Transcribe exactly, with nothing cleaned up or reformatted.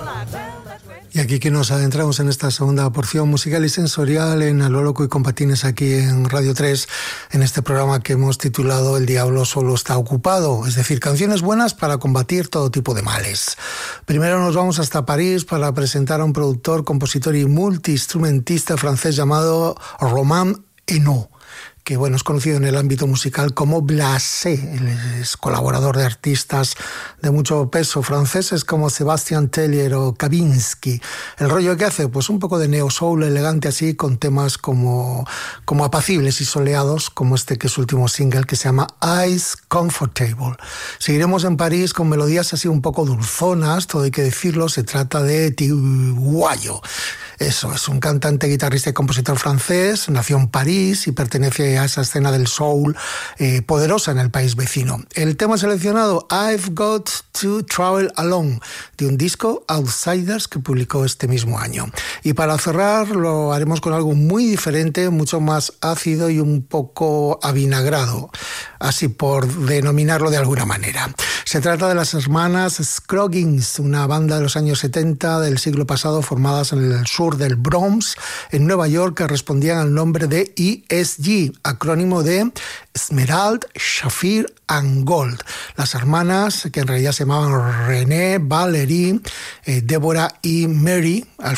Y aquí que nos adentramos en esta segunda porción musical y sensorial en A lo loco y con patines aquí en Radio tres, en este programa que hemos titulado El diablo solo está ocupado, es decir, canciones buenas para combatir todo tipo de males. Primero nos vamos hasta París para presentar a un productor, compositor y multiinstrumentista francés llamado Romain Hainaut, que bueno, es conocido en el ámbito musical como Blasé. Él es colaborador de artistas de mucho peso franceses como Sébastien Tellier o Kavinsky. El rollo que hace, pues un poco de neo-soul elegante así, con temas como, como apacibles y soleados, como este que es su último single, que se llama Eyes Comfortable. Seguiremos en París con melodías así un poco dulzonas, todo hay que decirlo, se trata de Tiguayo. Eso, es un cantante, guitarrista y compositor francés, nació en París y pertenece a esa escena del soul eh, poderosa en el país vecino. El tema seleccionado, I've Got to Travel Alone, de un disco, Outsiders, que publicó este mismo año. Y para cerrar lo haremos con algo muy diferente, mucho más ácido y un poco avinagrado, así por denominarlo de alguna manera. Se trata de las hermanas Scroggins, una banda de los años setenta del siglo pasado formadas en el sur del Bronx, en Nueva York, que respondían al nombre de E S G, acrónimo de Esmeralda, Sapphire and Gold. Las hermanas, que en realidad se llamaban René, Valerie, eh, Deborah y Mary, al